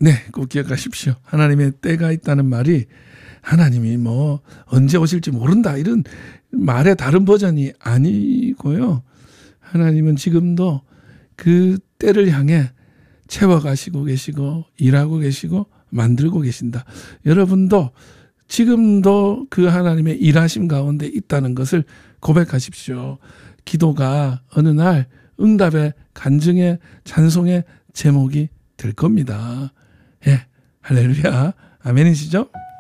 네, 꼭 기억하십시오. 하나님의 때가 있다는 말이 하나님이 뭐 언제 오실지 모른다 이런 말의 다른 버전이 아니고요. 하나님은 지금도 그 때를 향해 채워가시고 계시고 일하고 계시고 만들고 계신다. 여러분도 지금도 그 하나님의 일하심 가운데 있다는 것을 고백하십시오. 기도가 어느 날 응답의 간증의 찬송의 제목이 될 겁니다. 예, 할렐루야. 아멘이시죠?